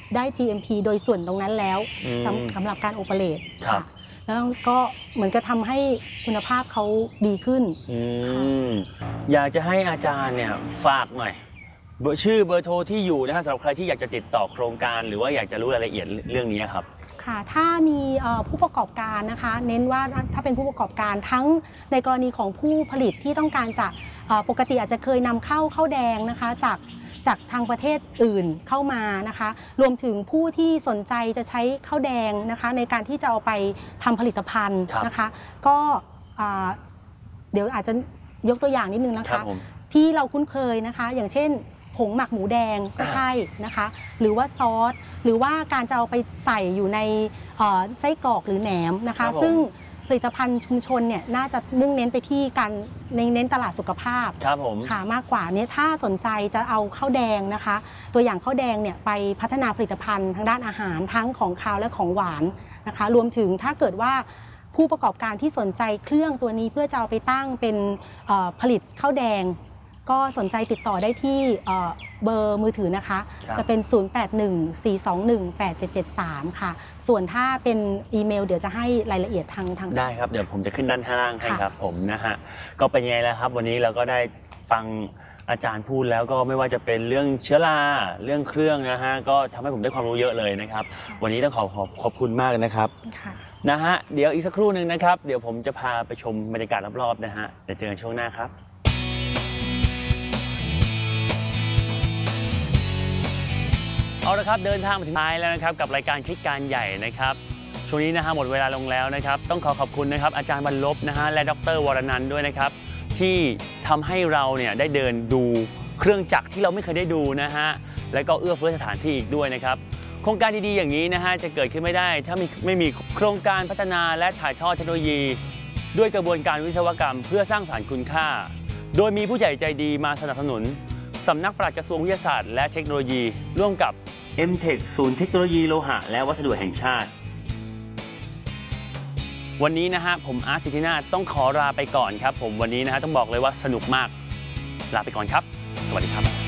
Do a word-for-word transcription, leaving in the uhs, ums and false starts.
ได้ จี เอ็ม พี โดยส่วนตรงนั้นแล้วสำหรับการโอเปเรตค่ะแล้วก็เหมือนจะทำให้คุณภาพเขาดีขึ้นอยากจะให้อาจารย์เนี่ยฝากหน่อยเบอร์ชื่อเบอร์โทรที่อยู่นะครับสำหรับใครที่อยากจะติดต่อโครงการหรือว่าอยากจะรู้รายละเอียดเรื่องนี้ครับค่ะถ้ามีผู้ประกอบการนะคะเน้นว่าถ้าเป็นผู้ประกอบการทั้งในกรณีของผู้ผลิตที่ต้องการจะปกติอาจจะเคยนำเข้าข้าวแดงนะคะจากจากทางประเทศอื่นเข้ามานะคะรวมถึงผู้ที่สนใจจะใช้ข้าวแดงนะคะในการที่จะเอาไปทำผลิตภัณฑ์นะคะก็เดี๋ยวอาจจะยกตัวอย่างนิดนึงนะคะที่เราคุ้นเคยนะคะอย่างเช่นผงหมักหมูแดงก็ใช่นะคะหรือว่าซอสหรือว่าการจะเอาไปใส่อยู่ในไส้กรอกหรือแหนมนะคะซึ่งผลิตภัณฑ์ชุมชนเนี่ยน่าจะมุ่งเน้นไปที่การเน้นตลาดสุขภาพค่ะมากกว่านี้ถ้าสนใจจะเอาข้าวแดงนะคะตัวอย่างข้าวแดงเนี่ยไปพัฒนาผลิตภัณฑ์ทางด้านอาหารทั้งของคาวและของหวานนะคะรวมถึงถ้าเกิดว่าผู้ประกอบการที่สนใจเครื่องตัวนี้เพื่อจะเอาไปตั้งเป็นผลิตข้าวแดงก็สนใจติดต่อได้ที่เบอร์มือถือนะคะจะเป็น ศูนย์ แปด หนึ่ง สี่ สอง หนึ่ง แปด เจ็ด เจ็ด สาม ค่ะส่วนถ้าเป็นอีเมลเดี๋ยวจะให้รายละเอียดทางทางได้ครับเดี๋ยวผมจะขึ้นด้านข้างให้ครับผมนะฮะก็เป็นยังไงแล้วครับวันนี้เราก็ได้ฟังอาจารย์พูดแล้วก็ไม่ว่าจะเป็นเรื่องเชื้อราเรื่องเครื่องนะฮะก็ทำให้ผมได้ความรู้เยอะเลยนะครับวันนี้ต้องขอขอบขอบคุณมากนะครับนะฮะเดี๋ยวอีกสักครู่หนึ่งนะครับเดี๋ยวผมจะพาไปชมบรรยากาศรอบๆนะฮะเดี๋ยวเจอกันช่วงหน้าครับเอาละครับเดินทางมาถึงท้ายแล้วนะครับกับรายการคลิกการใหญ่นะครับช่วงนี้นะฮะหมดเวลาลงแล้วนะครับต้องขอขอบคุณนะครับอาจารย์บรรลบนะฮะและดร.วรนันท์ด้วยนะครับที่ทำให้เราเนี่ยได้เดินดูเครื่องจักรที่เราไม่เคยได้ดูนะฮะและก็เอื้อเฟื้อสถานที่อีกด้วยนะครับโครงการดีๆอย่างนี้นะฮะจะเกิดขึ้นไม่ได้ถ้าไม่มีโครงการพัฒนาและถ่ายทอดเทคโนโลยีด้วยกระบวนการวิศวกรรมเพื่อสร้างสรรค์คุณค่าโดยมีผู้ใหญ่ใจดีมาสนับสนุนสำนักปลัดกระทรวงวิทยาศาสตร์และเทคโนโลยีร่วมกับ เอ็ม เทค ศูนย์เทคโนโลยีโลหะและวัสดุแห่งชาติวันนี้นะฮะผมอาร์ต สิทธินาถต้องขอลาไปก่อนครับผมวันนี้นะฮะต้องบอกเลยว่าสนุกมากลาไปก่อนครับสวัสดีครับ